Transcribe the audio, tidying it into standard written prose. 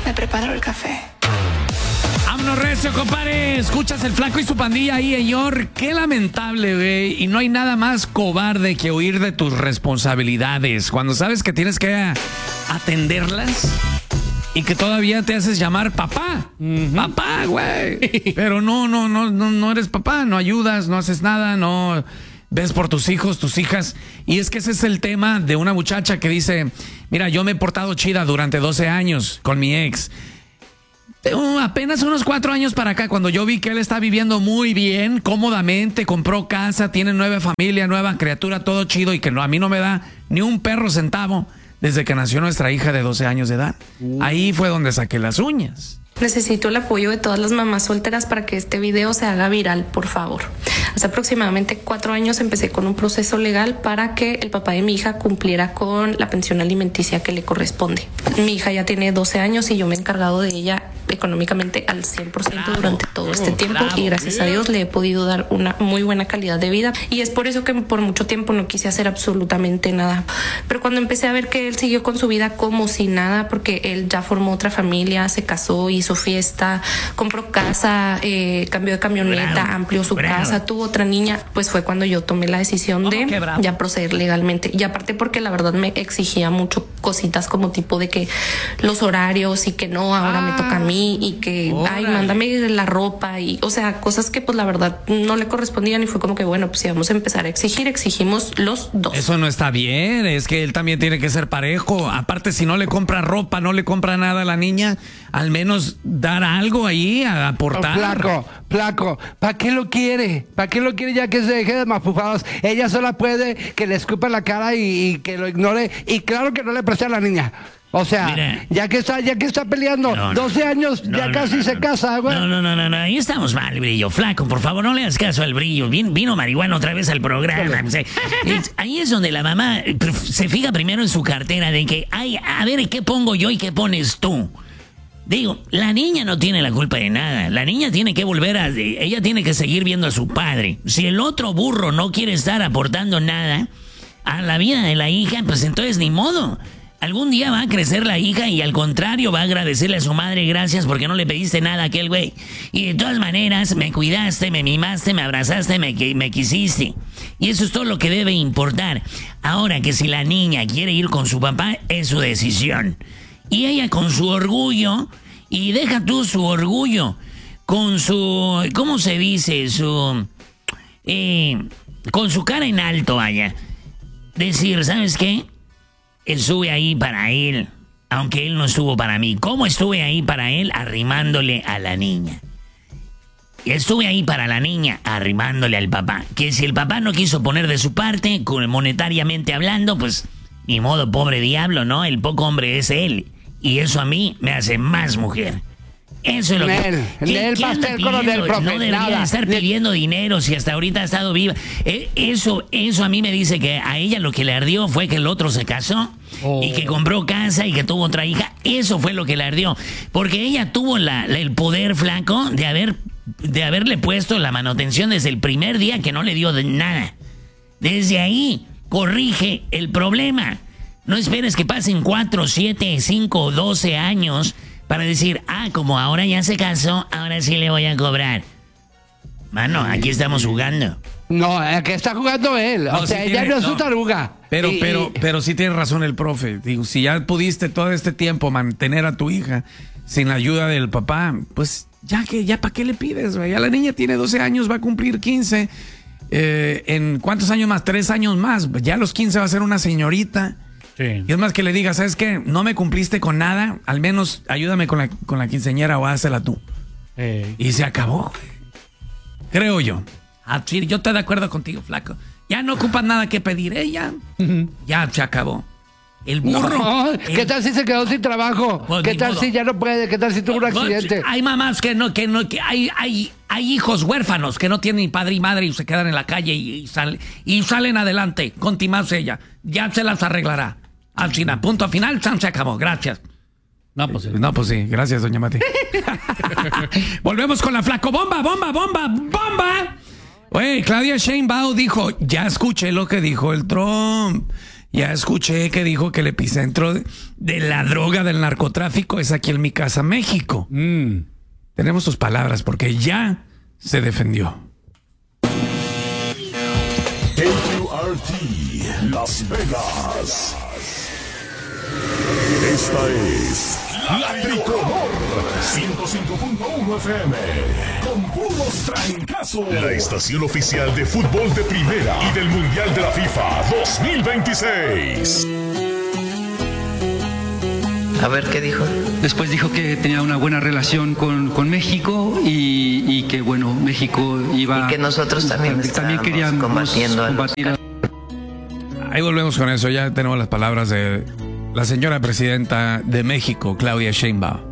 me preparo el café. Vámonos recio, compadre. Escuchas el Flaco y su pandilla ahí, señor. Qué lamentable, güey. Y no hay nada más cobarde que huir de tus responsabilidades. Cuando sabes que tienes que atenderlas y que todavía te haces llamar papá. Papá, güey. Pero no eres papá. No ayudas, no haces nada, no ves por tus hijos, tus hijas. Y es que ese es el tema de una muchacha que dice, mira, yo me he portado chida durante 12 años con mi ex. Apenas unos 4 años para acá, cuando yo vi que él está viviendo muy bien, cómodamente, compró casa, tiene nueva familia, nueva criatura, todo chido, y que a mí no me da ni un perro centavo desde que nació nuestra hija de 12 años de edad. Ahí fue donde saqué las uñas. Necesito el apoyo de todas las mamás solteras para que este video se haga viral, por favor. Hace aproximadamente 4 años empecé con un proceso legal para que el papá de mi hija cumpliera con la pensión alimenticia que le corresponde. Mi hija ya tiene 12 años y yo me he encargado de ella económicamente al 100% durante todo este tiempo, y gracias a Dios le he podido dar una muy buena calidad de vida, y es por eso que por mucho tiempo no quise hacer absolutamente nada. Pero cuando empecé a ver que él siguió con su vida como si nada, porque él ya formó otra familia, se casó, hizo fiesta, compró casa, cambió de camioneta, amplió su casa, tuvo otra niña, pues fue cuando yo tomé la decisión de ya proceder legalmente. Y aparte porque la verdad me exigía mucho cositas como tipo de que los horarios y que no, ahora me toca a mí, y que ay, mándame la ropa, y o sea, cosas que pues la verdad no le correspondían, y fue como que bueno, pues si vamos a empezar a exigir, exigimos los dos. Eso no está bien, es que él también tiene que ser parejo. Aparte, si no le compra ropa, no le compra nada a la niña, al menos dar algo ahí, a aportar. Flaco, ¿para qué lo quiere? ¿Para qué lo quiere ya que se deje de mafufados? Ella sola puede que le escupa la cara y que lo ignore, y claro que no le preste a la niña. O sea, mira, ya que está peleando, 12 años, casi se casa, güey. No, ahí estamos mal, Brillo. Flaco, por favor, no le hagas caso al Brillo. Vino marihuana otra vez al programa. Ahí es donde la mamá se fija primero en su cartera de que, ay, a ver, ¿qué pongo yo y qué pones tú? Digo, la niña no tiene la culpa de nada. La niña tiene que ella tiene que seguir viendo a su padre. Si el otro burro no quiere estar aportando nada a la vida de la hija, pues entonces ni modo. Algún día va a crecer la hija y al contrario va a agradecerle a su madre gracias porque no le pediste nada a aquel güey. Y de todas maneras me cuidaste, me mimaste, me abrazaste, me quisiste. Y eso es todo lo que debe importar. Ahora que si la niña quiere ir con su papá es su decisión. Y ella con su orgullo, y deja tú su orgullo, con su, ¿cómo se dice? Con su cara en alto, vaya. Decir, ¿sabes qué? Estuve ahí para él, aunque él no estuvo para mí. ¿Cómo estuve ahí para él? Arrimándole a la niña. Estuve ahí para la niña, arrimándole al papá. Que si el papá no quiso poner de su parte, monetariamente hablando, pues ni modo, pobre diablo, ¿no? El poco hombre es él. Y eso a mí me hace más mujer. Eso es lo que... No debería estar pidiendo dinero si hasta ahorita ha estado viva. Eso a mí me dice que a ella lo que le ardió fue que el otro se casó y que compró casa y que tuvo otra hija. Eso fue lo que le ardió. Porque ella tuvo el poder, Flaco, de haberle puesto la manutención desde el primer día que no le dio nada. Desde ahí, corrige el problema. No esperes que pasen 4, 7, 5, 12 años para decir, como ahora ya se casó, ahora sí le voy a cobrar. Mano, aquí estamos jugando. No, que está jugando él. O sea, ella no es su taruga. Pero sí tiene razón el profe. Digo, si ya pudiste todo este tiempo mantener a tu hija sin la ayuda del papá, pues ya ¿para qué le pides, güey? Ya la niña tiene 12 años, va a cumplir 15. ¿En cuántos años más? 3 años más. Ya a los 15 va a ser una señorita. Sí. Y es más que le diga, ¿sabes qué? No me cumpliste con nada, al menos ayúdame con la quinceañera o hazla tú. Y se acabó. Creo yo. Sí, yo estoy de acuerdo contigo, Flaco. Ya no ocupas nada que pedir ella. Ya se acabó. El burro. No, ¿qué tal si se quedó sin trabajo? Pues, ¿qué tal si ya no puede? ¿Qué tal si tuvo un accidente? Hay mamás que hay hijos huérfanos que no tienen ni padre y madre y se quedan en la calle y salen adelante. Continuamos ella. Ya se las arreglará. Al final, punto final, se acabó. Gracias. No, pues sí. Gracias, doña Mati. Volvemos con la Flaco. ¡Bomba! Oye, Claudia Sheinbaum dijo, ya escuché lo que dijo el Trump. Ya escuché que dijo que el epicentro de la droga del narcotráfico es aquí en mi casa, México. Tenemos sus palabras porque ya se defendió. KQRT Las Vegas. Esta es La Tricolor 105.1 FM con puros trancazos. La estación oficial de fútbol de primera y del Mundial de la FIFA 2026. A ver, ¿qué dijo? Después dijo que tenía una buena relación con México y que, bueno, México iba... Y que nosotros también queríamos combatir Ahí volvemos con eso, ya tenemos las palabras de la señora presidenta de México, Claudia Sheinbaum.